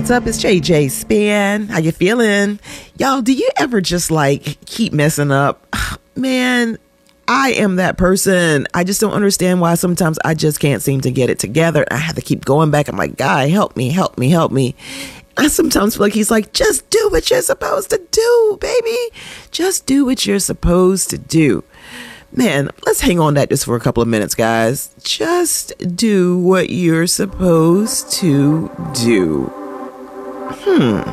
what's up? It's JJ Span. How you feeling? Y'all, do you ever just like keep messing up? Man, I am that person. I just don't understand why sometimes I just can't seem to get it together. I have to keep going back. I'm like, God, help me, help me, help me. I sometimes feel like he's like, just do what you're supposed to do, baby. Just do what you're supposed to do. Man, let's hang on that just for a couple of minutes, guys. Just do what you're supposed to do.